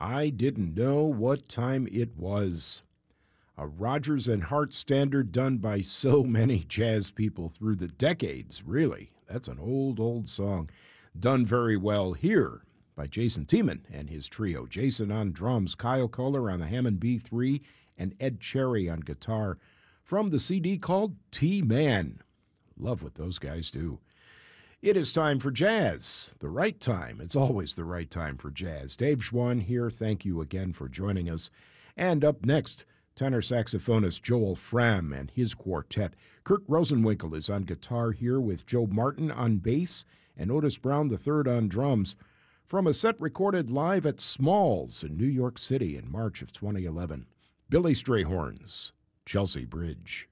I didn't know what time it was. A Rodgers and Hart standard done by so many jazz people through the decades, really. That's an old, old song. Done very well here by Jason Tiemann and his trio. Jason on drums, Kyle Kohler on the Hammond B3, and Ed Cherry on guitar from the CD called T-Man. Love what those guys do. It is time for jazz. The right time. It's always the right time for jazz. Dave Schwann here. Thank you again for joining us. And up next, tenor saxophonist Joel Frahm and his quartet. Kurt Rosenwinkel is on guitar here with Joe Martin on bass and Otis Brown III on drums from a set recorded live at Smalls in New York City in March of 2011. Billy Strayhorn's Chelsea Bridge.